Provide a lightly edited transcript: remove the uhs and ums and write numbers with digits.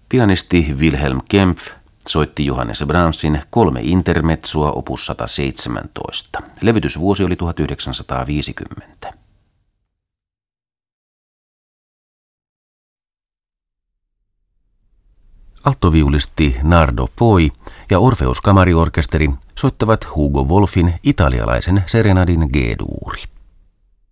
Pianisti Wilhelm Kempff soitti Johannes Brahmsin 3 intermezzoa opus 117. Levytysvuosi oli 1950. Alttoviulisti Nardo Poi ja Orpheus Kamariorkesteri soittavat Hugo Wolfin italialaisen serenadin G-duuri.